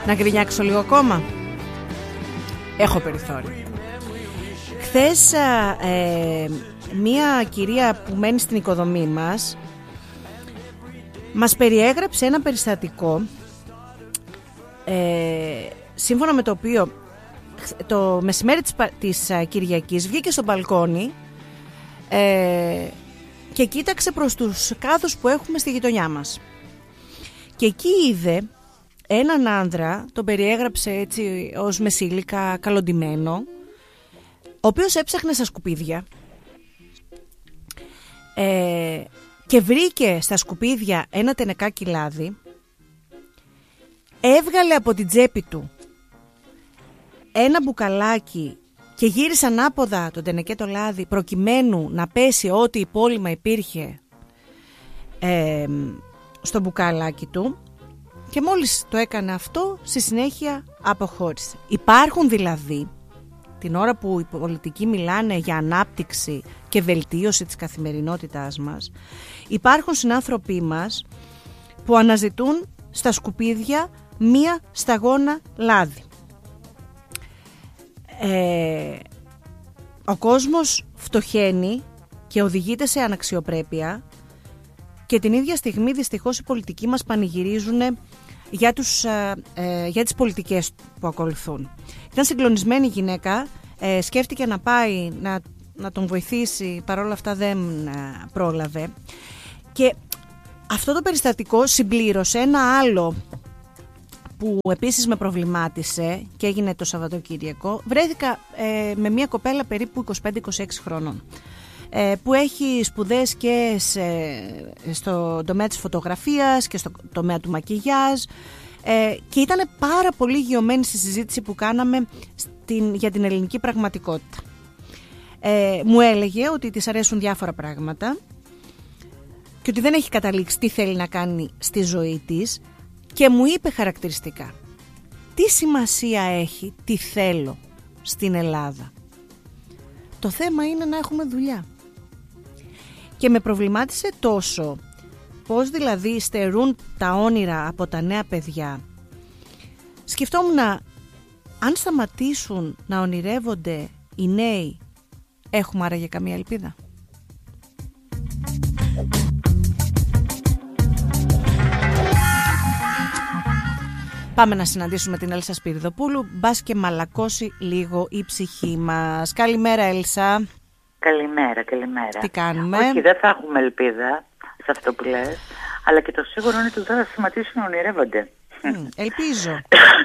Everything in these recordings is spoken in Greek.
Να γκρινιάξω λίγο ακόμα. Έχω περιθώριο. Χθες μία κυρία που μένει στην οικοδομή μας περιέγραψε ένα περιστατικό σύμφωνα με το οποίο το μεσημέρι της Κυριακής βγήκε στο μπαλκόνι και κοίταξε προς τους κάδους που έχουμε στη γειτονιά μας. Και εκεί είδε έναν άνδρα, τον περιέγραψε έτσι ως μεσήλικα, καλοντυμένο, ο οποίος έψαχνε στα σκουπίδια και βρήκε στα σκουπίδια ένα τενεκάκι λάδι, έβγαλε από την τσέπη του ένα μπουκαλάκι και γύρισε ανάποδα το τενεκέ το λάδι προκειμένου να πέσει ό,τι υπόλοιμα υπήρχε στο μπουκαλάκι του, και μόλις το έκανε αυτό στη συνέχεια αποχώρησε. Υπάρχουν δηλαδή, την ώρα που οι πολιτικοί μιλάνε για ανάπτυξη και βελτίωση της καθημερινότητάς μας, υπάρχουν συνάνθρωποι μας που αναζητούν στα σκουπίδια μία σταγόνα λάδι. Ο κόσμος φτωχαίνει και οδηγείται σε αναξιοπρέπεια, και την ίδια στιγμή δυστυχώς οι πολιτικοί μας πανηγυρίζουν για τις πολιτικές που ακολουθούν. Ήταν συγκλονισμένη η γυναίκα, σκέφτηκε να πάει να τον βοηθήσει, παρόλα αυτά δεν πρόλαβε, και αυτό το περιστατικό συμπλήρωσε ένα άλλο που επίσης με προβλημάτισε και έγινε το Σαββατοκύριακο. Βρέθηκα με μια κοπέλα περίπου 25-26 χρόνων, που έχει σπουδές και στο τομέα της φωτογραφίας και στο τομέα του μακιγιάζ, και ήταν πάρα πολύ γεωμένη στη συζήτηση που κάναμε για την ελληνική πραγματικότητα. Μου έλεγε ότι της αρέσουν διάφορα πράγματα και ότι δεν έχει καταλήξει τι θέλει να κάνει στη ζωή της, και μου είπε χαρακτηριστικά: τι σημασία έχει τι θέλω στην Ελλάδα? Το θέμα είναι να έχουμε δουλειά. Και με προβλημάτισε τόσο πώς δηλαδή στερούν τα όνειρα από τα νέα παιδιά. Σκεφτόμουν, αν σταματήσουν να ονειρεύονται οι νέοι, έχουμε άραγε καμία ελπίδα? Πάμε να συναντήσουμε την Έλσα Σπυριδοπούλου, μπας και μαλακώσει λίγο η ψυχή μας. Καλημέρα, Έλσα. Καλημέρα. Τι κάνουμε? Όχι, δεν θα έχουμε ελπίδα σε αυτό που λες, αλλά και το σίγουρο είναι ότι δεν θα σταματήσουν να ονειρεύονται. Ελπίζω.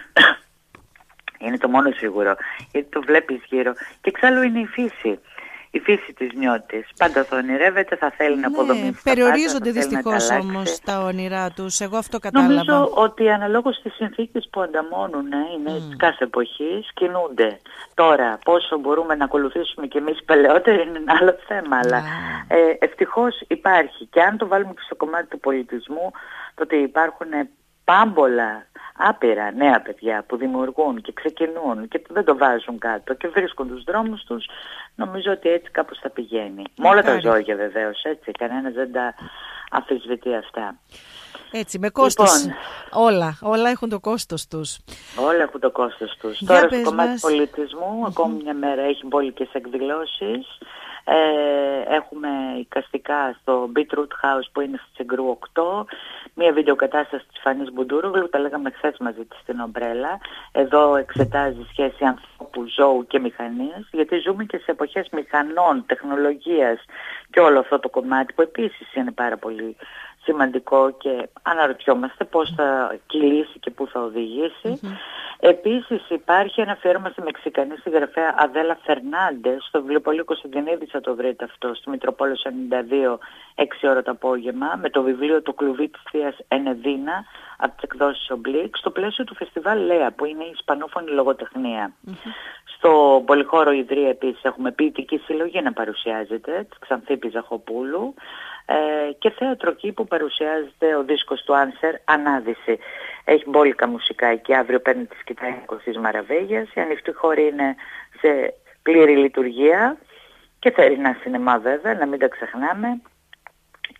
Είναι το μόνο σίγουρο, γιατί το βλέπεις γύρω. Και εξάλλου είναι η φύση. Η φύση της νιώτης. Πάντα θα ονειρεύεται, θα θέλει να αποδομήσει. Περιορίζονται δυστυχώς όμως τα όνειρά τους. Εγώ αυτό κατάλαβα. Νομίζω ότι αναλόγως στις συνθήκες που ανταμώνουν οι νέοι της κάθε εποχής κινούνται. Τώρα, πόσο μπορούμε να ακολουθήσουμε κι εμείς παλαιότερα είναι ένα άλλο θέμα. Αλλά ευτυχώς υπάρχει. Και αν το βάλουμε και στο κομμάτι του πολιτισμού, τότε υπάρχουν πάμπολα, άπειρα νέα παιδιά που δημιουργούν και ξεκινούν και δεν το βάζουν κάτω και βρίσκουν τους δρόμους τους. Νομίζω ότι έτσι κάπως θα πηγαίνει. Με όλα τα ζώγια βεβαίως, έτσι. Κανένας δεν τα αμφισβητεί αυτά. Έτσι, με κόστος. Λοιπόν, όλα έχουν το κόστος τους. Όλα έχουν το κόστος τους. Τώρα στο κομμάτι πολιτισμού, ακόμη μια μέρα έχει μπόλικες εκδηλώσεις. Έχουμε εικαστικά στο Beetroot House που είναι στη Τσιγκρού 8, μια βιντεοκατάσταση της Φανής Μπουντούρογλου, τα λέγαμε χθες μαζί της στην Ομπρέλα. Εδώ εξετάζει σχέση ανθρώπου, ζώου και μηχανίας, γιατί ζούμε και σε εποχές μηχανών, τεχνολογίας και όλο αυτό το κομμάτι που επίσης είναι πάρα πολύ σημαντικό και αναρωτιόμαστε πώς θα κυλήσει και πού θα οδηγήσει. Επίσης υπάρχει ένα αφιέρωμα στη Μεξικανή συγγραφέα Αδέλα Φερνάντες, στο βιβλιοπωλείο Κωνσταντινίδη θα το βρείτε αυτό, στη Μητροπόλεως 92, 6 ώρα το απόγευμα, με το βιβλίο «Το κλουβί της Θείας Ενεδίνα» από τις εκδόσεις Ομπλίκ, στο πλαίσιο του φεστιβάλ Λέα, που είναι η ισπανόφωνη λογοτεχνία. Στο Πολυχώρο Ιδρύα επίσης έχουμε ποιητική συλλογή να παρουσιάζεται, της Ξανθίπη Ζαχοπούλου, και θέατρο εκεί που παρουσιάζεται ο δίσκος του Άνσερ «Ανάδυση». Έχει μπόλικα μουσικά εκεί, αύριο παίρνει τη σκητάλη της Μαραβέγιας, η ανοιχτή χώρη είναι σε πλήρη λειτουργία και θερινά σινεμά βέβαια, να μην τα ξεχνάμε.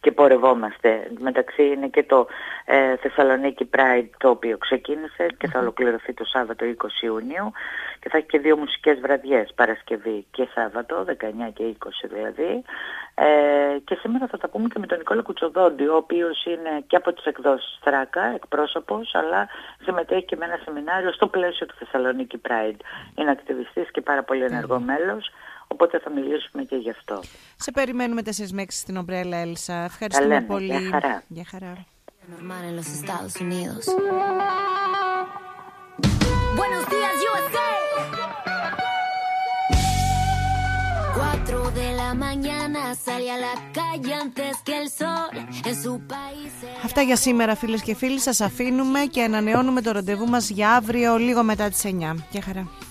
και πορευόμαστε. Μεταξύ είναι και το Θεσσαλονίκη Pride, το οποίο ξεκίνησε και θα ολοκληρωθεί το Σάββατο 20 Ιουνίου και θα έχει και 2 μουσικές βραδιές, Παρασκευή και Σάββατο, 19 και 20 δηλαδή. Και σήμερα θα τα πούμε και με τον Νικόλα Κουτσοδόντη, ο οποίος είναι και από τις εκδόσεις Στράκα, εκπρόσωπος, αλλά συμμετέχει και με ένα σεμινάριο στο πλαίσιο του Θεσσαλονίκη Pride. Είναι ακτιβιστής και πάρα πολύ ενεργό μέλος, οπότε θα μιλήσουμε και γι' αυτό. Σε περιμένουμε 4 με 6 στην Ομπρέλα, Έλσα. Ευχαριστούμε πολύ. Γεια χαρά. Γεια χαρά. Buenos días, USA. 4 de la mañana salí a la calle antes que el sol en su país. Αυτά για σήμερα, φίλες και φίλοι. Σας αφήνουμε και ανανεώνουμε το ραντεβού μας για αύριο λίγο μετά τις 9. Γεια χαρά.